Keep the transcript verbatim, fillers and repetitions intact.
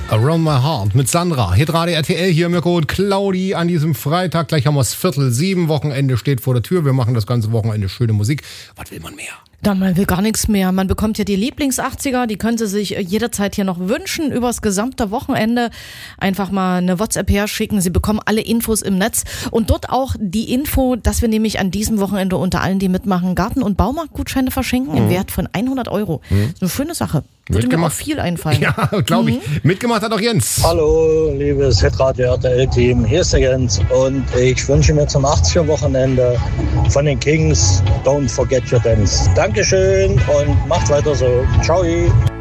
Around My Heart mit Sandra. Hitradio R T L, hier Mirko und Claudi an diesem Freitag. Gleich haben wir es Viertel sieben. Wochenende steht vor der Tür. Wir machen das ganze Wochenende schöne Musik. Was will man mehr? Ja, man will gar nichts mehr. Man bekommt ja die Lieblings-achtziger, die können Sie sich jederzeit hier noch wünschen, übers gesamte Wochenende. Einfach mal eine WhatsApp herschicken. Sie bekommen alle Infos im Netz und dort auch die Info, dass wir nämlich an diesem Wochenende unter allen, die mitmachen, Garten- und Baumarktgutscheine verschenken mhm. im Wert von hundert Euro. Mhm. Das ist eine schöne Sache. Würde mir auch viel einfallen. Ja, glaube ich. Mhm. Mitgemacht hat auch Jens. Hallo, liebes Hitradio R T L-Team. Hier ist der Jens und ich wünsche mir zum achtziger-Wochenende von den Kings Don't Forget Your Dance. Dankeschön und macht weiter so. Ciao.